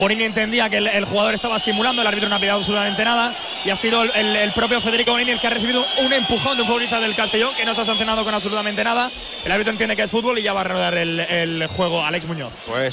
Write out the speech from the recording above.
Bonini entendía que el jugador estaba simulando, el árbitro no ha pillado absolutamente nada y ha sido el propio Federico Bonini el que ha recibido un empujón de un futbolista del Castellón que no se ha sancionado con absolutamente nada. El árbitro entiende que es fútbol y ya va a rodar el juego Alex Muñoz. Pues